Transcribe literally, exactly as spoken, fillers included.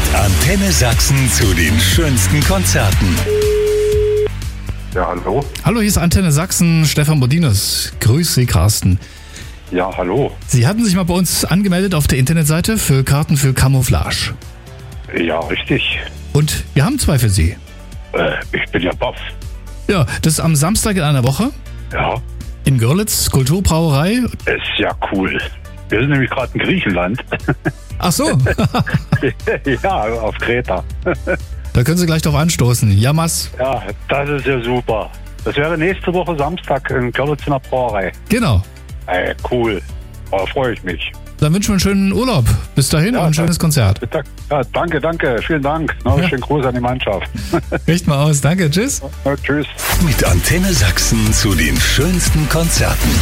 Antenne Sachsen zu den schönsten Konzerten. Ja, hallo. Hallo, hier ist Antenne Sachsen, Stefan Bodinus. Grüß Sie, Carsten. Ja, hallo. Sie hatten sich mal bei uns angemeldet auf der Internetseite für Karten für Camouflage. Ja, richtig. Und wir haben zwei für Sie. Äh, ich bin ja baff. Ja, das ist am Samstag in einer Woche Ja, in Görlitz, Kulturbrauerei. ist ja cool. Wir sind nämlich gerade in Griechenland. Ach so, Ja, auf Kreta. da können Sie gleich drauf anstoßen. Yamas. Ja, das ist ja super. Das wäre nächste Woche Samstag in Görlitz in der Brauerei. Genau. Ey, cool. Da freue ich mich. Dann wünschen wir einen schönen Urlaub. Bis dahin Ja, und ein schönes Konzert. Ja, danke, danke. Vielen Dank. Noch Ja. schönen Gruß an die Mannschaft. Richt mal aus. Danke. Tschüss. Ja, tschüss. Mit Antenne Sachsen zu den schönsten Konzerten.